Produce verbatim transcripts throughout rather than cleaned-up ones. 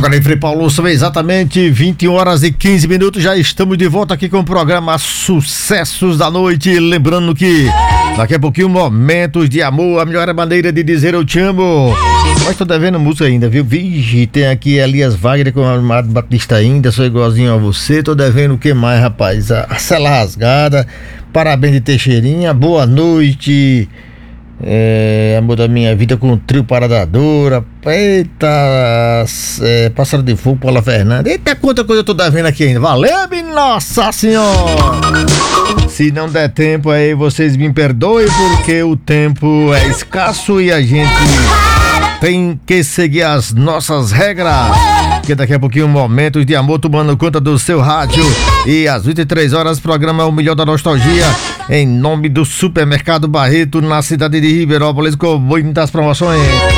Agora em Frei Paulo são exatamente vinte horas e quinze minutos. Já estamos de volta aqui com o programa Sucessos da Noite. Lembrando que daqui a pouquinho, momentos de amor, a melhor maneira de dizer eu te amo. Mas tô devendo música ainda, viu? Vixe, tem aqui Elias Wagner com o Amado Batista ainda. Sou igualzinho a você. Tô devendo o que mais, rapaz? A, a Cela Rasgada. Parabéns de Teixeirinha. Boa noite. É, amor da minha vida com o trio Paradadora. Eita, é, Pássaro de Fogo, Paula Fernanda. Eita, quanta coisa eu tô devendo aqui ainda. Valeu, minha Nossa Senhora. Se não der tempo aí, vocês me perdoem, porque o tempo é escasso e a gente tem que seguir as nossas regras. Porque daqui a pouquinho, momentos de amor tomando conta do seu rádio. E às vinte e três horas, programa O Melhor da Nostalgia, em nome do Supermercado Barreto, na cidade de Ribeirópolis, com muitas promoções.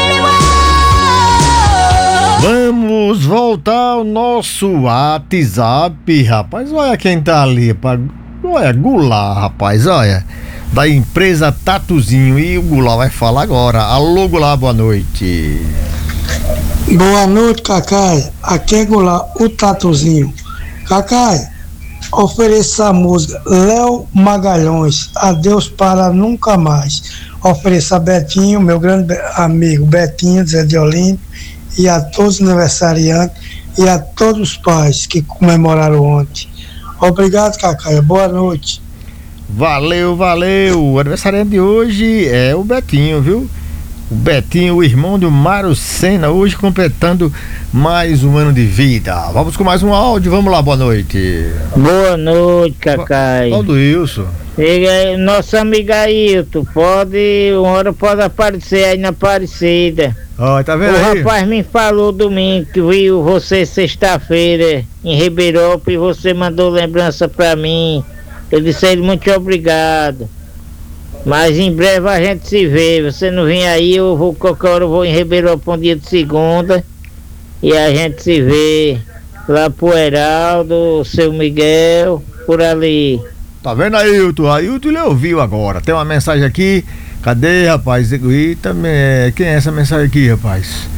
Vamos voltar ao nosso WhatsApp, rapaz. Olha quem tá ali, rapaz. Olha, Goulart, rapaz, olha. Da empresa Tatuzinho. E o Goulart vai falar agora. Alô, Goulart, boa noite. Boa noite, Cacai. Aqui é Goulart, o Tatuzinho. Cacai, ofereça a música Léo Magalhães, Adeus para Nunca Mais. Ofereça a Betinho, meu grande amigo Betinho, Zé de Olimpo, e a todos os aniversariantes e a todos os pais que comemoraram ontem. Obrigado, Cacai. Boa noite. Valeu, valeu. O aniversariante de hoje é o Betinho, viu? O Betinho, o irmão do Mário Senna, hoje completando mais um ano de vida. Vamos com mais um áudio, vamos lá, boa noite. Boa noite, Cacai. Qual do Wilson? Nosso amigo Ailton, pode, uma hora pode aparecer aí na Aparecida. Ó, oh, tá vendo o aí? O rapaz me falou domingo que viu você sexta-feira em Ribeirópolis e você mandou lembrança pra mim. Eu disse a ele muito obrigado. Mas em breve a gente se vê. Você não vem aí, eu vou, qualquer hora eu vou em Ribeirópolis um dia de segunda e a gente se vê lá pro Heraldo, seu Miguel, por ali. Tá vendo, Ailton? Ailton ele ouviu agora. Tem uma mensagem aqui. Cadê, rapaz? Eita, quem é essa mensagem aqui, rapaz?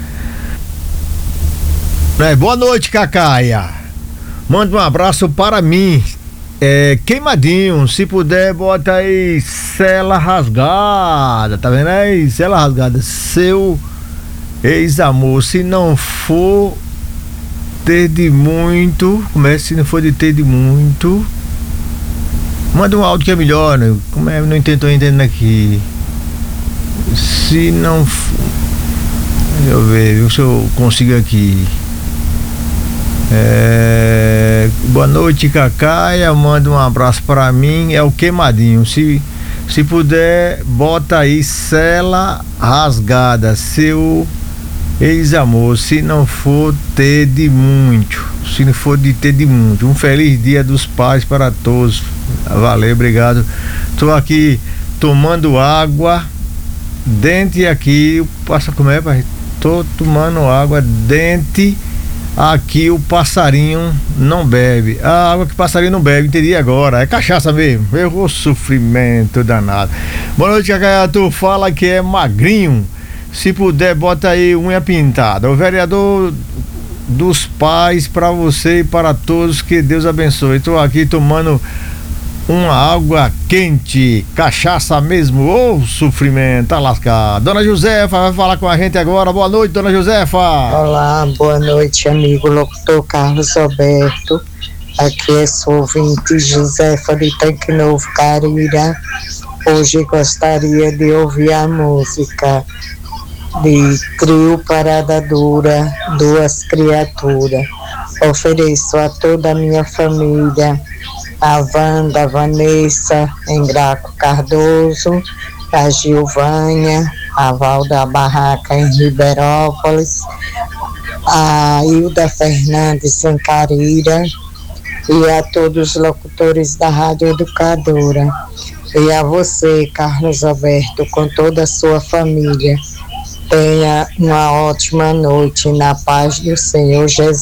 É, boa noite, Cacaia. Manda um abraço para mim. É, Queimadinho, se puder, bota aí Cela Rasgada, tá vendo aí? Cela Rasgada, seu ex-amor, se não for ter de muito, como é, se não for de ter de muito, manda um áudio que é melhor, né? Como é, não entendo, tô entendendo aqui. Se não for, deixa eu ver, se eu consigo aqui. É, boa noite, Cacaia, manda um abraço pra mim, é o Queimadinho, se, se puder, bota aí Cela Rasgada, seu ex-amor, se não for ter de muito, se não for de ter de muito, um feliz dia dos pais para todos, valeu, obrigado. Tô aqui tomando água, dente aqui, passa como é, pai? Tô tomando água, dente. Aqui o passarinho não bebe. A água que o passarinho não bebe, entendi agora. É cachaça mesmo. Eu sofrimento danado. Boa noite, Cacá. Tu fala que é magrinho. Se puder, bota aí unha pintada. O vereador dos pais para você e para todos, que Deus abençoe. Estou aqui tomando uma água quente, cachaça mesmo, ô oh, sofrimento, tá lascado. Dona Josefa vai falar com a gente agora. Boa noite, Dona Josefa. Olá, boa noite, amigo locutor Carlos Alberto. Aqui é sua ouvinte Josefa de Tanque Novo, Carira. Hoje gostaria de ouvir a música de Trio Paradadora, Duas Criaturas. Ofereço a toda a minha família, a Wanda, a Vanessa, Engraco Cardoso, a Gilvânia, a Valda Barraca em Ribeirópolis, a Hilda Fernandes em Carira e a todos os locutores da Rádio Educadora. E a você, Carlos Alberto, com toda a sua família. Tenha uma ótima noite na paz do Senhor Jesus.